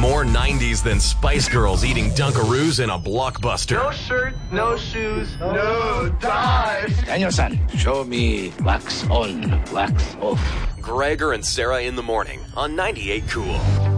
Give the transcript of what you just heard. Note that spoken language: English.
More 90s than Spice Girls eating Dunkaroos in a Blockbuster. No shirt, no shoes, no ties. Daniel-san, show me wax on, wax off. Gregor and Sarah in the morning on 98 Cool.